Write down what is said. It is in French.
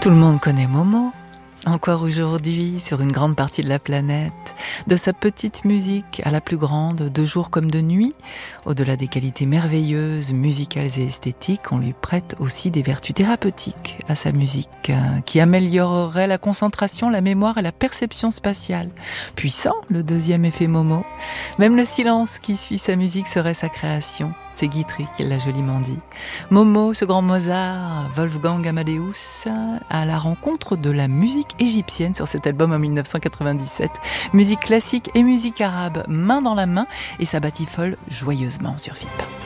Tout le monde connaît Momo, encore aujourd'hui sur une grande partie de la planète. De sa petite musique à la plus grande, de jour comme de nuit, au-delà des qualités merveilleuses, musicales et esthétiques, on lui prête aussi des vertus thérapeutiques à sa musique, qui améliorerait la concentration, la mémoire et la perception spatiale. Puissant, le deuxième effet Momo. Même le silence qui suit sa musique serait sa création. C'est Guitry qui l'a joliment dit. Momo, ce grand Mozart, Wolfgang Amadeus, à la rencontre de la musique égyptienne sur cet album en 1997. Musique classique et musique arabe, main dans la main, et ça batifole joyeusement sur FIP.